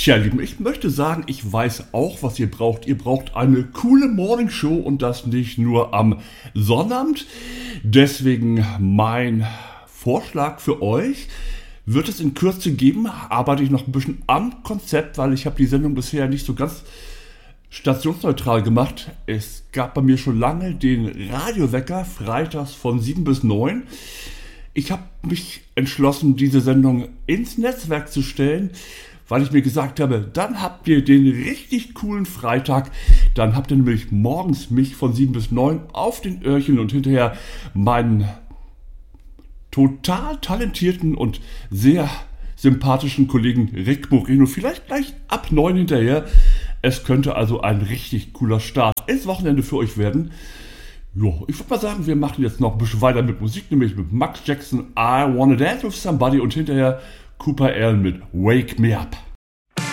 Tja, Lieben, ich möchte sagen, ich weiß auch, was ihr braucht. Ihr braucht eine coole Morningshow und das nicht nur am Sonnabend. Deswegen mein Vorschlag für euch. Wird es in Kürze geben, arbeite ich noch ein bisschen am Konzept, weil ich habe die Sendung bisher nicht so ganz stationsneutral gemacht. Es gab bei mir schon lange den Radiowecker, freitags von 7 bis 9. Ich habe mich entschlossen, diese Sendung ins Netzwerk zu stellen, weil ich mir gesagt habe, dann habt ihr den richtig coolen Freitag. Dann habt ihr nämlich morgens mich von 7 bis 9 auf den Öhrchen und hinterher meinen total talentierten und sehr sympathischen Kollegen Rick Moreno. Vielleicht gleich ab 9 hinterher. Es könnte also ein richtig cooler Start ins Wochenende für euch werden. Jo, ich würde mal sagen, wir machen jetzt noch ein bisschen weiter mit Musik, nämlich mit Max Jackson, I Wanna Dance With Somebody und hinterher Cooper Allen mit Wake Me Up.